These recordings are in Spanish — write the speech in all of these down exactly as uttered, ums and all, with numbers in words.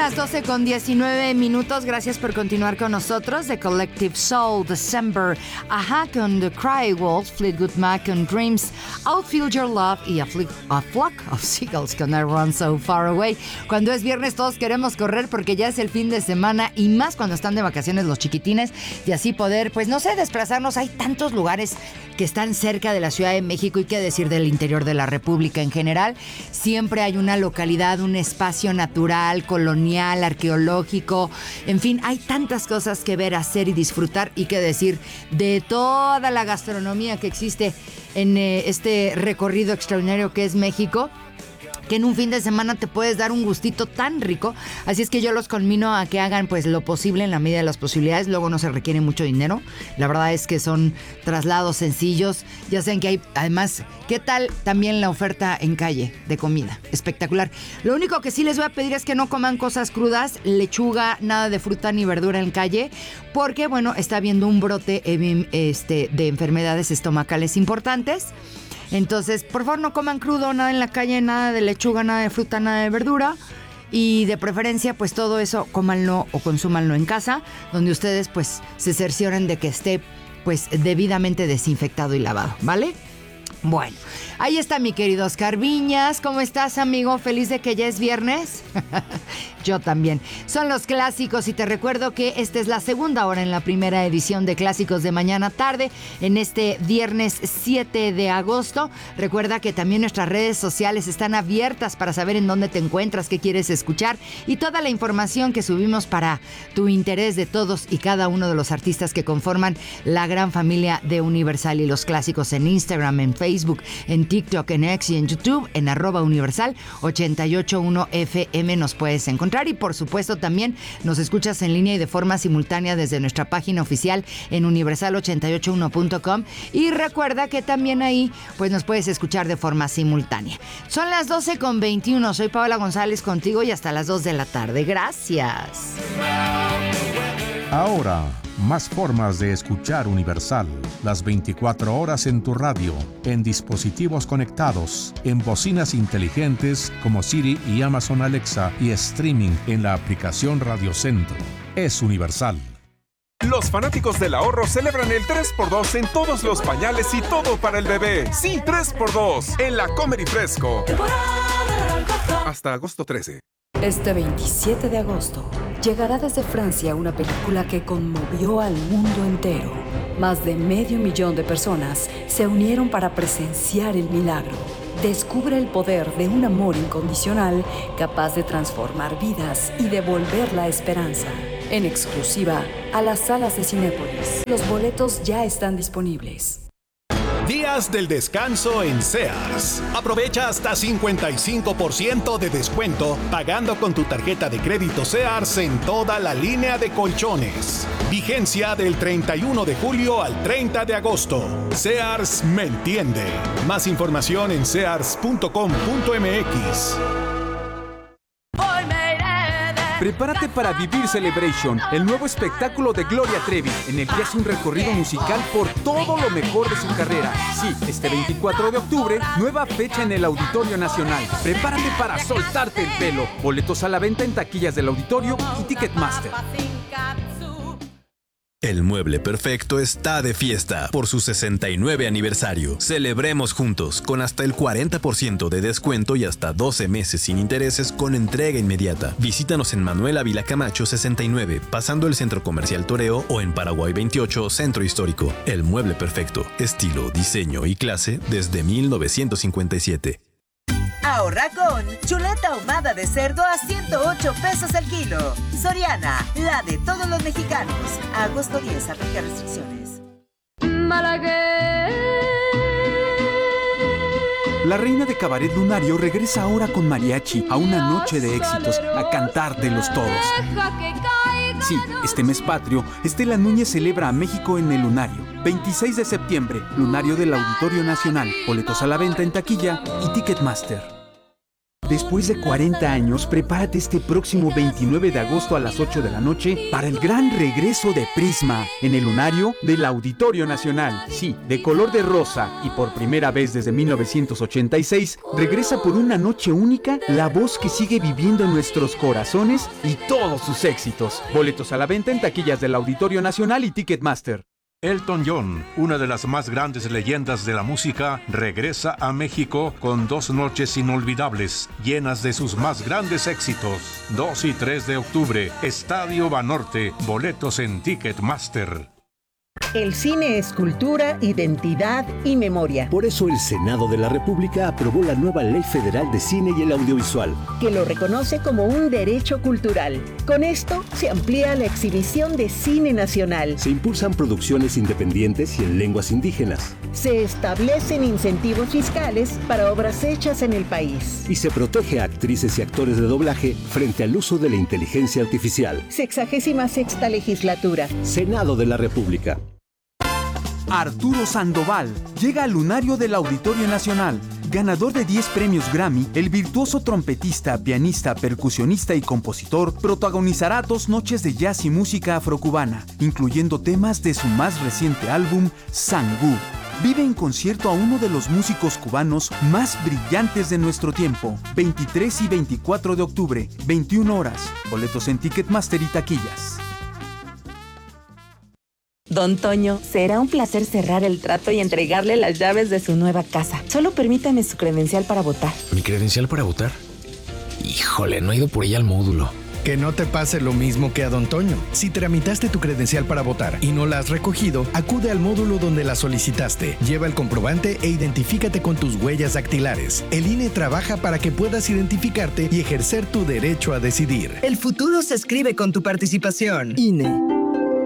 las doce con diecinueve minutos. Gracias por continuar con nosotros. The Collective Soul, December, Aha con The Cry Wolves, Fleetwood Mac con Dreams, I'll Feel Your Love y a, fl- a Flock of Seagulls con I Run So Far Away. Cuando es viernes todos queremos correr porque ya es el fin de semana y más cuando están de vacaciones los chiquitines y así poder, pues no sé, desplazarnos. Hay tantos lugares que están cerca de la Ciudad de México y qué decir del interior de la República en general. Siempre hay una localidad, un espacio natural, colonial, arqueológico, en fin, hay tantas cosas que ver, hacer y disfrutar y qué decir de toda la gastronomía que existe en eh, este recorrido extraordinario que es México, que en un fin de semana te puedes dar un gustito tan rico. Así es que yo los conmino a que hagan pues lo posible en la medida de las posibilidades. Luego no se requiere mucho dinero. La verdad es que son traslados sencillos. Ya saben que hay, además, ¿qué tal también la oferta en calle de comida? Espectacular. Lo único que sí les voy a pedir es que no coman cosas crudas, lechuga, nada de fruta ni verdura en calle, porque bueno, está habiendo un brote eh, este, de enfermedades estomacales importantes. Entonces, por favor, no coman crudo, nada en la calle, nada de lechuga, nada de fruta, nada de verdura. Y de preferencia, pues todo eso, cómanlo o consúmanlo en casa, donde ustedes, pues, se cercioren de que esté, pues, debidamente desinfectado y lavado, ¿vale? Bueno, ahí está mi querido Oscar Viñas. ¿Cómo estás, amigo? ¿Feliz de que ya es viernes? Yo también. Son los clásicos y te recuerdo que esta es la segunda hora en la primera edición de Clásicos de Mañana Tarde, en este viernes siete de agosto. Recuerda que también nuestras redes sociales están abiertas para saber en dónde te encuentras, qué quieres escuchar y toda la información que subimos para tu interés de todos y cada uno de los artistas que conforman la gran familia de Universal y los clásicos en Instagram, en Facebook, en TikTok, en X y en YouTube, en arroba Universal ochenta y ocho punto uno F M nos puedes encontrar. Y por supuesto también nos escuchas en línea y de forma simultánea desde nuestra página oficial en universal ochenta y ocho uno punto com y recuerda que también ahí pues nos puedes escuchar de forma simultánea. Son las doce con veintiuno, soy Paola González contigo y hasta las dos de la tarde. Gracias. Ahora, más formas de escuchar Universal. Las veinticuatro horas en tu radio, en dispositivos conectados, en bocinas inteligentes como Siri y Amazon Alexa y streaming en la aplicación Radio Centro. Es Universal. Los fanáticos del ahorro celebran el tres por dos en todos los pañales y todo para el bebé. Sí, tres por dos en la Comer y Fresco. Hasta agosto trece. Este veintisiete de agosto llegará desde Francia una película que conmovió al mundo entero. Más de medio millón de personas se unieron para presenciar el milagro. Descubre el poder de un amor incondicional capaz de transformar vidas y devolver la esperanza. En exclusiva a las salas de Cinépolis. Los boletos ya están disponibles. Días del descanso en Sears. Aprovecha hasta cincuenta y cinco por ciento de descuento pagando con tu tarjeta de crédito Sears en toda la línea de colchones. Vigencia del treinta y uno de julio al treinta de agosto. Sears me entiende. Más información en sears punto com punto m x. Prepárate para vivir Celebration, el nuevo espectáculo de Gloria Trevi, en el que hace un recorrido musical por todo lo mejor de su carrera. Sí, este veinticuatro de octubre, nueva fecha en el Auditorio Nacional. Prepárate para soltarte el pelo. Boletos a la venta en taquillas del auditorio y Ticketmaster. El Mueble Perfecto está de fiesta por su sesenta y nueve aniversario. Celebremos juntos con hasta el cuarenta por ciento de descuento y hasta doce meses sin intereses con entrega inmediata. Visítanos en Manuel Ávila Camacho sesenta y nueve, pasando el Centro Comercial Toreo, o en Paraguay veintiocho, Centro Histórico. El Mueble Perfecto, estilo, diseño y clase desde mil novecientos cincuenta y siete. Ahorra con chuleta ahumada de cerdo a ciento ocho pesos el kilo. Soriana, la de todos los mexicanos. Agosto diez, aplica restricciones. Malagueña. La reina de cabaret lunario regresa ahora con mariachi a una noche de éxitos, a cantártelos todos. Sí, este mes patrio, Estela Núñez celebra a México en el Lunario. veintiséis de septiembre, Lunario del Auditorio Nacional. Boletos a la venta en taquilla y Ticketmaster. Después de cuarenta años, prepárate este próximo veintinueve de agosto a las ocho de la noche para el gran regreso de Prisma en el lunario del Auditorio Nacional. Sí, de color de rosa y por primera vez desde mil novecientos ochenta y seis, regresa por una noche única la voz que sigue viviendo en nuestros corazones y todos sus éxitos. Boletos a la venta en taquillas del Auditorio Nacional y Ticketmaster. Elton John, una de las más grandes leyendas de la música, regresa a México con dos noches inolvidables, llenas de sus más grandes éxitos. dos y tres de octubre, Estadio Banorte, boletos en Ticketmaster. El cine es cultura, identidad y memoria. Por eso el Senado de la República aprobó la nueva Ley Federal de Cine y el Audiovisual, que lo reconoce como un derecho cultural. Con esto se amplía la exhibición de cine nacional. Se impulsan producciones independientes y en lenguas indígenas. Se establecen incentivos fiscales para obras hechas en el país. Y se protege a actrices y actores de doblaje frente al uso de la inteligencia artificial. Sexagésima sexta legislatura. Senado de la República. Arturo Sandoval llega al lunario del Auditorio Nacional. Ganador de diez premios Grammy, el virtuoso trompetista, pianista, percusionista y compositor protagonizará dos noches de jazz y música afrocubana, incluyendo temas de su más reciente álbum, Sangú. Vive en concierto a uno de los músicos cubanos más brillantes de nuestro tiempo. veintitrés y veinticuatro de octubre, veintiuna horas. Boletos en Ticketmaster y taquillas. Don Toño, será un placer cerrar el trato y entregarle las llaves de su nueva casa. Solo permítame su credencial para votar. ¿Mi credencial para votar? Híjole, no he ido por ella al módulo. Que no te pase lo mismo que a Don Toño. Si tramitaste tu credencial para votar y no la has recogido, acude al módulo donde la solicitaste. Lleva el comprobante e identifícate con tus huellas dactilares. El I N E trabaja para que puedas identificarte y ejercer tu derecho a decidir. El futuro se escribe con tu participación. I N E.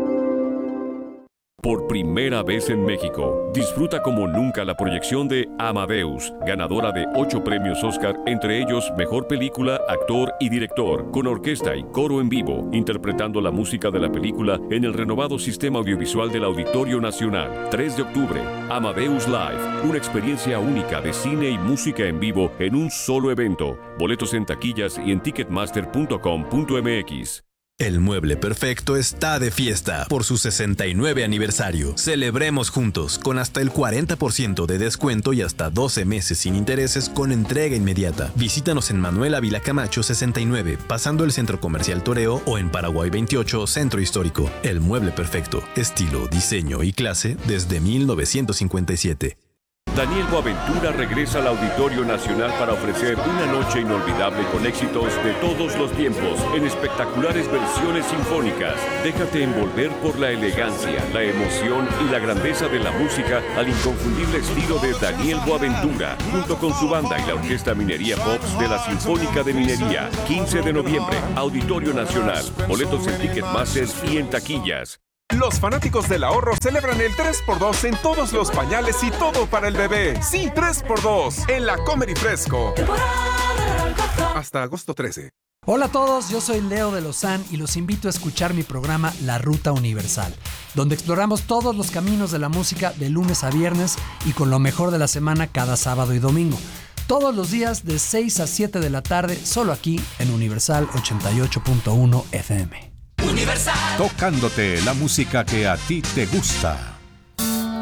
Por primera vez en México, disfruta como nunca la proyección de Amadeus, ganadora de ocho premios Oscar, entre ellos Mejor Película, Actor y Director, con orquesta y coro en vivo, interpretando la música de la película en el renovado sistema audiovisual del Auditorio Nacional. tres de octubre, Amadeus Live, una experiencia única de cine y música en vivo en un solo evento. Boletos en taquillas y en ticketmaster punto com punto m x. El Mueble Perfecto está de fiesta por su sesenta y nueve aniversario. Celebremos juntos con hasta el cuarenta por ciento de descuento y hasta doce meses sin intereses con entrega inmediata. Visítanos en Manuel Ávila Camacho sesenta y nueve, pasando el Centro Comercial Toreo, o en Paraguay veintiocho, Centro Histórico. El Mueble Perfecto, estilo, diseño y clase desde mil novecientos cincuenta y siete. Daniel Boaventura regresa al Auditorio Nacional para ofrecer una noche inolvidable con éxitos de todos los tiempos en espectaculares versiones sinfónicas. Déjate envolver por la elegancia, la emoción y la grandeza de la música al inconfundible estilo de Daniel Boaventura, junto con su banda y la Orquesta Minería Pops de la Sinfónica de Minería. quince de noviembre, Auditorio Nacional. Boletos en Ticketmaster y en taquillas. Los fanáticos del ahorro celebran el tres por dos en todos los pañales y todo para el bebé. Sí, tres por dos en la Comer y Fresco. Hasta agosto trece. Hola a todos, yo soy Leo de Lozán y los invito a escuchar mi programa La Ruta Universal, donde exploramos todos los caminos de la música de lunes a viernes y con lo mejor de la semana cada sábado y domingo. Todos los días de seis a siete de la tarde, solo aquí en Universal ochenta y ocho punto uno F M. Universal. Tocándote la música que a ti te gusta.